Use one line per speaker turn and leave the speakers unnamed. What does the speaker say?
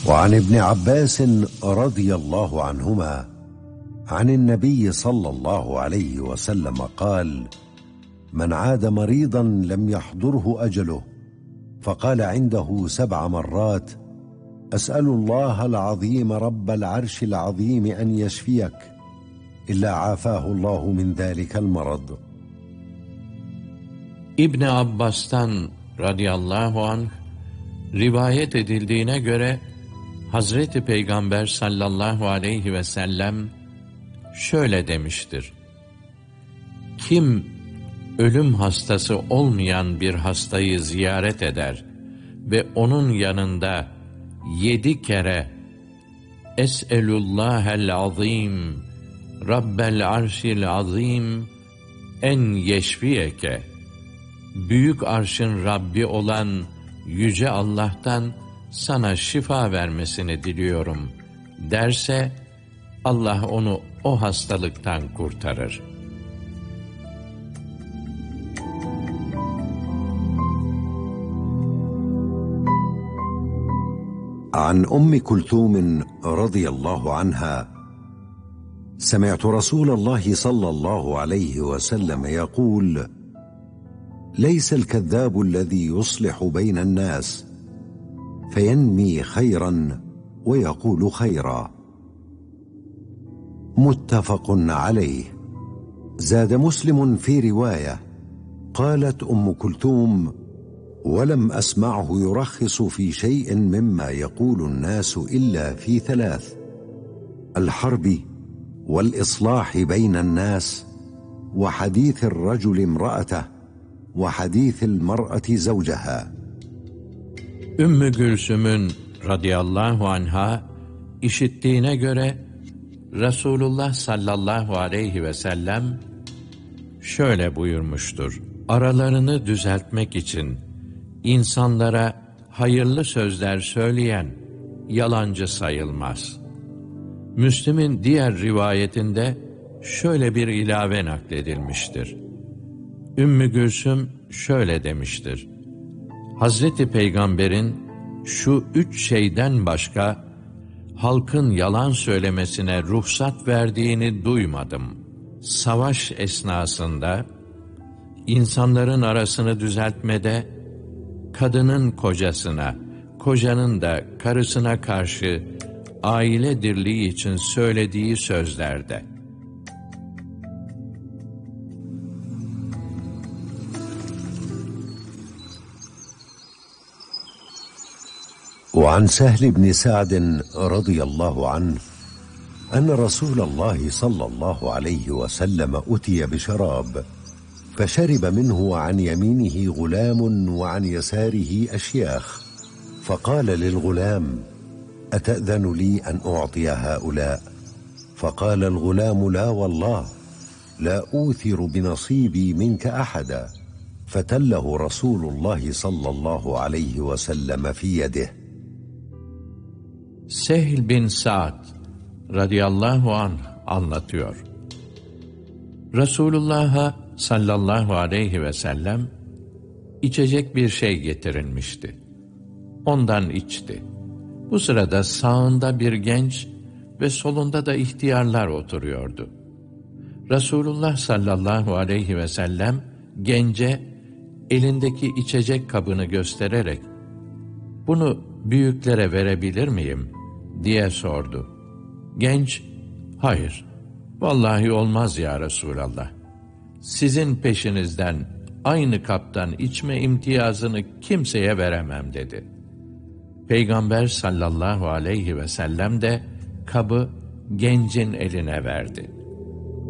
وعن ابن عباس رضي الله عنهما عن النبي صلى الله عليه وسلم قال: من عاد مريضا لم يحضره أجله فقال عنده 7 مرات: أسأل الله العظيم رب العرش العظيم أن يشفيك إلا عافاه الله من ذلك المرض.
İbn Abbas'tan radıyallahu anh rivayet edildiğine göre Hazreti Peygamber sallallahu aleyhi ve sellem şöyle demiştir: kim ölüm hastası olmayan bir hastayı ziyaret eder ve onun yanında 7 kere Es'elullahel azim Rabbel arşil azim en yeşfiyeke, büyük arşın Rabbi olan Yüce Allah'tan sana şifa vermesini diliyorum derse, Allah onu o hastalıktan kurtarır.
عن أم كلثوم رضي الله عنها: سمعت رسول الله صلى الله عليه وسلم يقول: ليس الكذاب الذي يصلح بين الناس فينمي خيرا ويقول خيرا. متفق عليه. زاد مسلم في رواية: قالت أم كلثوم: ولم أسمعه يرخص في شيء مما يقول الناس إلا في 3: الحرب والإصلاح بين الناس وحديث الرجل امرأته وحديث المرأة زوجها.
Ümmü Gülsüm'ün radıyallahu anha işittiğine göre Resulullah sallallahu aleyhi ve sellem şöyle buyurmuştur: aralarını düzeltmek için insanlara hayırlı sözler söyleyen yalancı sayılmaz. Müslim'in diğer rivayetinde şöyle bir ilave nakledilmiştir: Ümmü Gülsüm şöyle demiştir: Hazreti Peygamber'in şu 3 şeyden başka halkın yalan söylemesine ruhsat verdiğini duymadım. Savaş esnasında, insanların arasını düzeltmede, kadının kocasına, kocanın da karısına karşı aile dirliği için söylediği sözlerde.
وعن سهل بن سعد رضي الله عنه أن رسول الله صلى الله عليه وسلم أتي بشراب فشرب منه وعن يمينه غلام وعن يساره أشياخ، فقال للغلام: أتأذن لي أن أعطي هؤلاء؟ فقال الغلام: لا والله، لا أوثر بنصيبي منك أحدا. فتله رسول الله صلى الله عليه وسلم في يده.
Sehl bin Sa'd radıyallahu anh anlatıyor: Resulullah'a sallallahu aleyhi ve sellem içecek bir şey getirilmişti. Ondan içti. Bu sırada sağında bir genç ve solunda da ihtiyarlar oturuyordu. Resulullah sallallahu aleyhi ve sellem gence elindeki içecek kabını göstererek "Bunu büyüklere verebilir miyim?" diye sordu. Genç, "Hayır, vallahi olmaz ya Resulallah. Sizin peşinizden aynı kaptan içme imtiyazını kimseye veremem" dedi. Peygamber sallallahu aleyhi ve sellem de kabı gencin eline verdi.